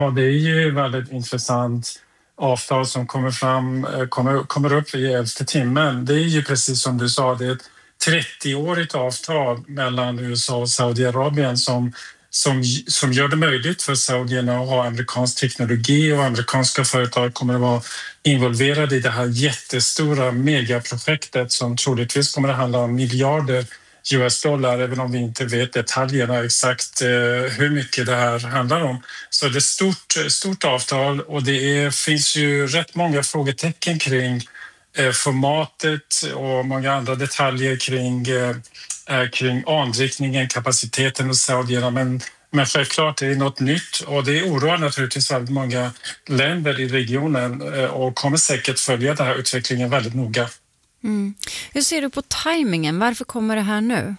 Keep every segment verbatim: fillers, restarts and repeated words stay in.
Ja, det är ju väldigt intressant avtal som kommer fram, eh, kommer, kommer upp i elfte timmen. Det är ju precis som du sa, det är ett trettioårigt avtal mellan U S A och Saudiarabien som, som, som gör det möjligt för saudierna att ha amerikansk teknologi, och amerikanska företag kommer att vara involverade i det här jättestora megaprojektet som troligtvis kommer att handla om miljarder U S-dollar, även om vi inte vet detaljerna exakt eh, hur mycket det här handlar om. Så det är ett stort, stort avtal, och det är, finns ju rätt många frågetecken kring eh, formatet och många andra detaljer kring, eh, eh, kring anrikningen, kapaciteten hos saudierna. Men, men självklart det är något nytt, och det oroar naturligtvis väldigt många länder i regionen eh, och kommer säkert följa den här utvecklingen väldigt noga. Mm. Hur ser du på tajmingen? Varför kommer det här nu?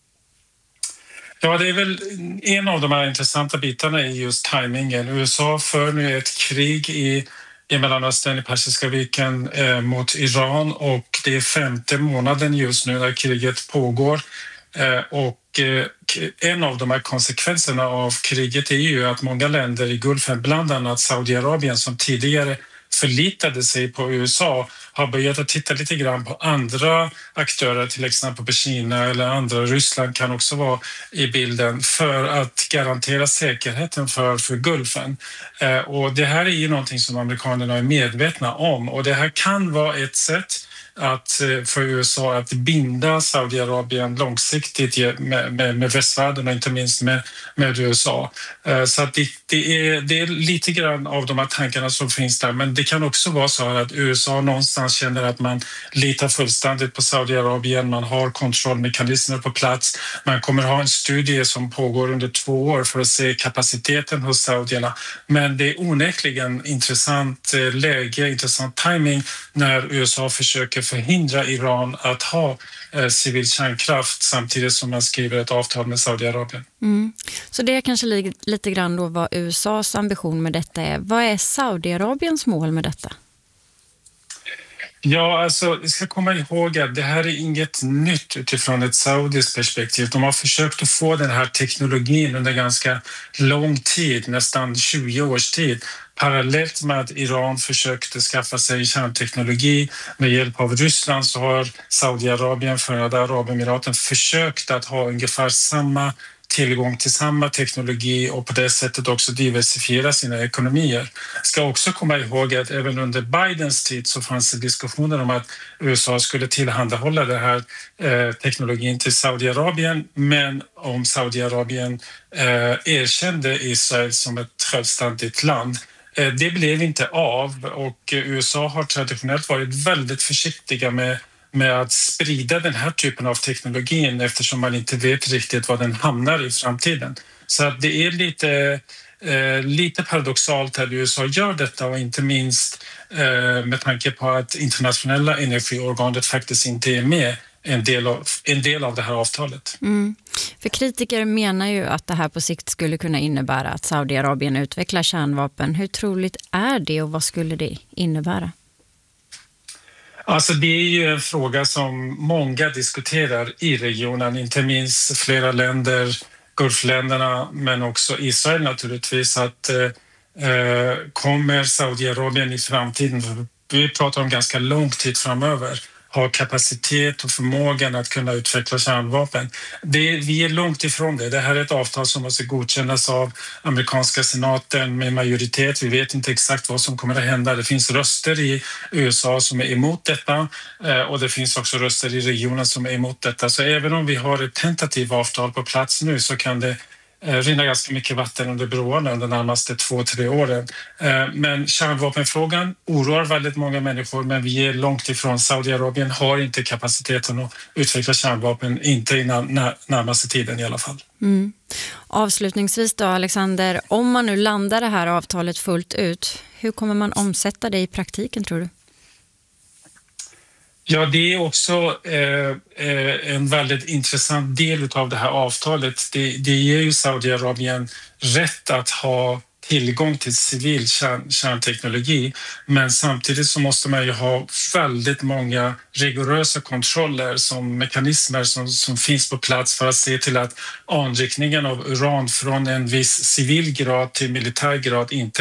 Ja, det är väl en av de här intressanta bitarna i just tajmingen. U S A för nu ett krig i, i Mellanöstern, i Persiska viken eh, mot Iran, och det är femte månaden just nu när kriget pågår. Eh, och eh, en av de här konsekvenserna av kriget är ju att många länder i Gulfen, bland annat Saudiarabien som tidigare förlitade sig på U S A, har börjat att titta lite grann på andra aktörer, till exempel på Kina eller andra. Ryssland kan också vara i bilden för att garantera säkerheten för, för Gulfen. Eh, och det här är ju någonting som amerikanerna är medvetna om, och det här kan vara ett sätt att, för U S A att binda Saudiarabien långsiktigt med, med, med västvärlden och inte minst med, med U S A. Så att det, det, är, det är lite grann av de här tankarna som finns där, men det kan också vara så att U S A någonstans känner att man litar fullständigt på Saudiarabien, man har kontrollmekanismer på plats, man kommer ha en studie som pågår under två år för att se kapaciteten hos saudierna. Men det är onekligen intressant läge, intressant timing när U S A försöker förhindra Iran att ha eh, civil kärnkraft samtidigt som man skriver ett avtal med Saudiarabien. Mm. Så det är kanske li- lite grann då vad U S A:s ambition med detta är. Vad är Saudiarabiens mål med detta? Ja, alltså, vi ska komma ihåg att det här är inget nytt utifrån ett saudiskt perspektiv. De har försökt att få den här teknologin under ganska lång tid, nästan tjugo års tid. Parallellt med att Iran försökte skaffa sig kärnteknologi med hjälp av Ryssland, så har Saudiarabien, Förenade Arabemiraten, försökt att ha ungefär samma tillgång till samma teknologi och på det sättet också diversifiera sina ekonomier. Ska också komma ihåg att även under Bidens tid så fanns det diskussioner om att U S A skulle tillhandahålla den här eh, teknologin till Saudiarabien, men om Saudiarabien eh, erkände Israel som ett självständigt land. Eh, det blev inte av, och U S A har traditionellt varit väldigt försiktiga med med att sprida den här typen av teknologin eftersom man inte vet riktigt var den hamnar i framtiden. Så att det är lite, eh, lite paradoxalt att U S A gör detta, och inte minst eh, med tanke på att internationella energiorganet faktiskt inte är med en del av, en del av det här avtalet. Mm. För kritiker menar ju att det här på sikt skulle kunna innebära att Saudiarabien utvecklar kärnvapen. Hur troligt är det och vad skulle det innebära? Alltså det är ju en fråga som många diskuterar i regionen, inte minst flera länder, Gulfländerna, men också Israel naturligtvis, att eh, kommer Saudiarabien i framtiden, vi pratar om ganska lång tid framöver, ha kapacitet och förmågan att kunna utveckla kärnvapen. Det, vi är långt ifrån det. Det här är ett avtal som måste godkännas av amerikanska senaten med majoritet. Vi vet inte exakt vad som kommer att hända. Det finns röster i U S A som är emot detta, och det finns också röster i regionen som är emot detta. Så även om vi har ett tentativt avtal på plats nu, så kan det rinna ganska mycket vatten under broarna under de närmaste två, tre åren. Men kärnvapenfrågan oroar väldigt många människor, men vi är långt ifrån. Saudiarabien har inte kapaciteten att utveckla kärnvapen, inte i närmaste tiden i alla fall. Mm. Avslutningsvis då, Alexander, om man nu landar det här avtalet fullt ut, hur kommer man omsätta det i praktiken, tror du? Ja, det är också eh, en väldigt intressant del av det här avtalet. Det, det ger ju Saudiarabien rätt att ha tillgång till civil kärn, kärnteknologi, men samtidigt så måste man ju ha väldigt många rigorösa kontroller som mekanismer som, som finns på plats för att se till att anrikningen av uran från en viss civil grad till militär grad inte